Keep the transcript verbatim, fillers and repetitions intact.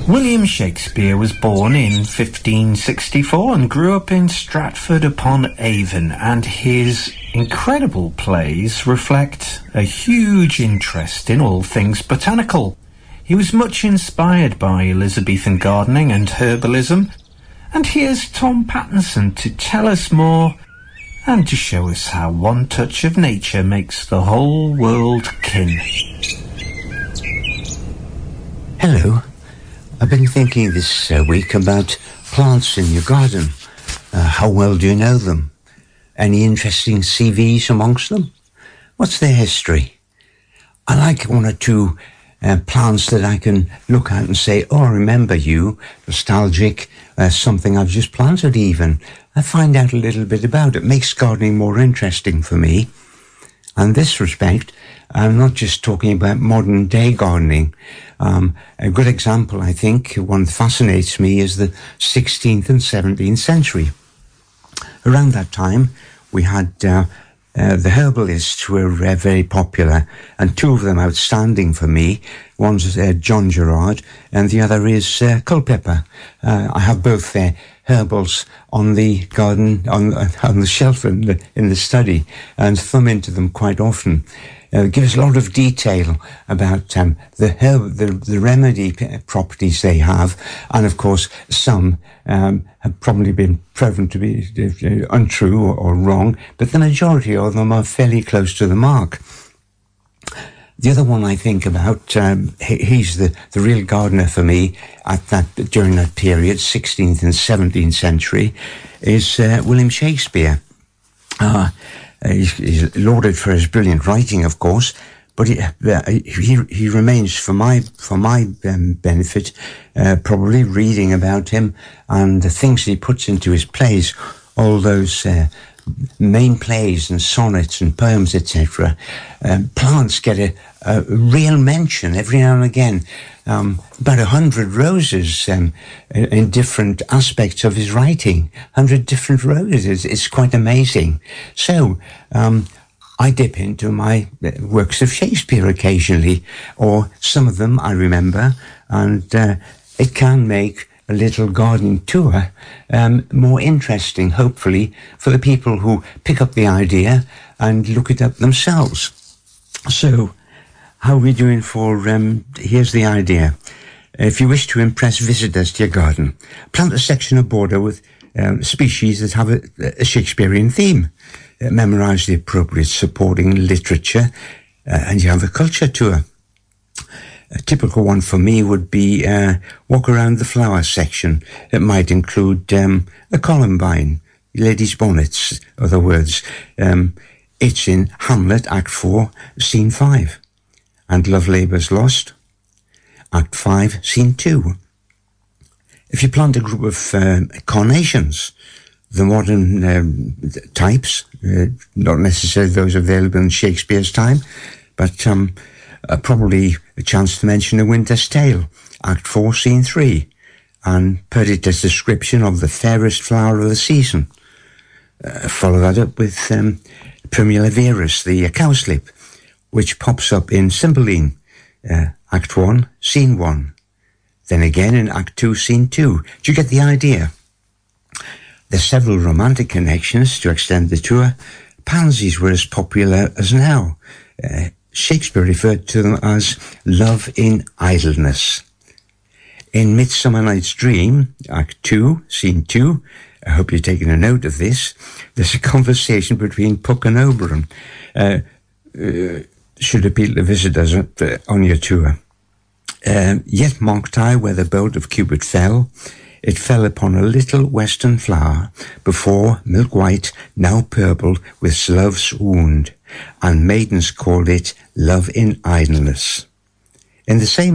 William Shakespeare was born in fifteen sixty-four and grew up in Stratford-upon-Avon, and his incredible plays reflect a huge interest in all things botanical. He was much inspired by Elizabethan gardening and herbalism, and here's Tom Pattinson to tell us more and to show us how one touch of nature makes the whole world kin. Hello. I've been thinking this uh, week about plants in your garden. Uh, how well do you know them? Any interesting C Vs amongst them? What's their history? I like one or two uh, plants that I can look at and say, oh, I remember you, nostalgic, uh, something I've just planted even. I find out a little bit about it. Makes gardening more interesting for me. And in this respect, I'm not just talking about modern day gardening. Um, a good example, I think, one that fascinates me is the sixteenth and seventeenth century. Around that time, we had uh, uh, the herbalists were uh, very popular, and two of them outstanding for me. One's uh, John Gerard, and the other is uh, Culpeper. Uh, I have both their herbals on the garden, on, on the shelf in the, in the study, and thumb into them quite often. Uh, give us a lot of detail about um, the herb, the, the remedy properties they have, and of course some um, have probably been proven to be uh, untrue or, or wrong, but the majority of them are fairly close to the mark. The other one I think about, um, he, he's the, the real gardener for me at that during that period, sixteenth and seventeenth century, is uh, William Shakespeare. Uh, Uh, he's, he's lauded for his brilliant writing, of course, but he uh, he, he remains, for my for my um, benefit, uh, probably reading about him and the things he puts into his plays, all those uh, main plays and sonnets and poems, et cetera. Um, plants get a, a real mention every now and again. Um, about a hundred roses um, in different aspects of his writing. Hundred different roses. It's quite amazing. So um, I dip into my works of Shakespeare occasionally, or some of them I remember, and uh, it can make a little gardening tour um, more interesting, hopefully, for the people who pick up the idea and look it up themselves. So, how are we doing for, um, here's the idea. If you wish to impress visitors to your garden, plant a section of border with um, species that have a, a Shakespearean theme. Uh, memorize the appropriate supporting literature, uh, and you have a culture tour. A typical one for me would be uh, walk around the flower section. It might include um, a columbine, ladies' bonnets, other words. Um, it's in Hamlet, Act four, Scene five. And Love Labour's Lost, Act five, Scene two. If you plant a group of um, carnations, the modern um, types, uh, not necessarily those available in Shakespeare's time, but um, uh, probably a chance to mention A Winter's Tale, Act four, Scene three, and Perdita's description of the fairest flower of the season. Uh, follow that up with um, Primula Verus, the uh, cowslip, which pops up in Cymbeline, uh, Act one, Scene one. Then again in Act two, Scene two. Do you get the idea? There's several romantic connections to extend the tour. Pansies were as popular as now. Uh, Shakespeare referred to them as love in idleness. In Midsummer Night's Dream, Act two, Scene two, I hope you're taking a note of this, there's a conversation between Puck and Oberon. Uh, uh, should appeal to visitors on your tour. Um, yet mocked I where the bolt of Cupid fell. It fell upon a little western flower, before milk white, now purple with love's wound, and maidens called it love in idleness. In the same